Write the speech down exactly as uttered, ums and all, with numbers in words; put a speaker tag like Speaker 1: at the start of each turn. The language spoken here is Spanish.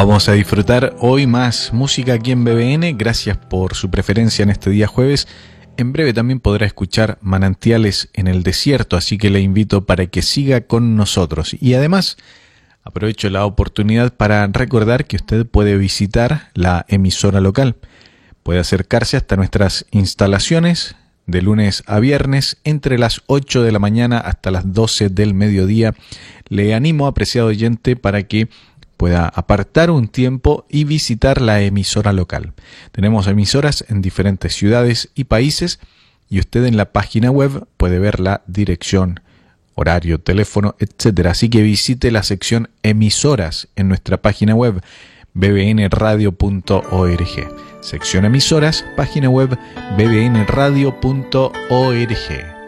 Speaker 1: Vamos a disfrutar hoy más música aquí en B B N. Gracias por su preferencia en este día jueves. En breve también podrá escuchar Manantiales en el Desierto, así que le invito para que siga con nosotros. Y además, aprovecho la oportunidad para recordar que usted puede visitar la emisora local. Puede acercarse hasta nuestras instalaciones de lunes a viernes entre las ocho de la mañana hasta las doce del mediodía. Le animo, apreciado oyente, para que pueda apartar un tiempo y visitar la emisora local. Tenemos emisoras en diferentes ciudades y países y usted en la página web puede ver la dirección, horario, teléfono, etcétera. Así que visite la sección emisoras en nuestra página web b b n radio punto org. Sección emisoras, página web b b n radio punto org.